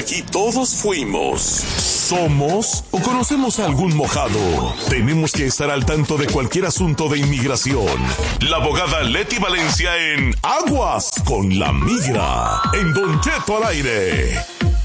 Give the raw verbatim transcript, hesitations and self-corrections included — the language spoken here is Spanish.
aquí todos fuimos, somos o conocemos a algún mojado. Tenemos que estar al tanto de cualquier asunto de inmigración. La abogada Leti Valencia en Aguas con la Migra, en Don Cheto al aire.